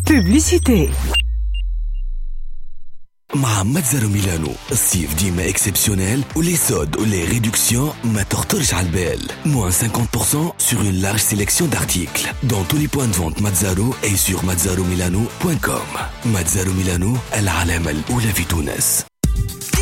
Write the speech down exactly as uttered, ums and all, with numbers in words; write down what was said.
Publicité. مع متزارو ميلانو الصيف ديما اكسبسيونيل ولي سود ولي ريدكسيون ما تخطرش على البال. moins cinquante pour cent sur une large sélection d'articles dans tous les points de vente Mazzaro et sur mazzaro milano point com. Mazzaro Milano, العلامة الأولى في تونس.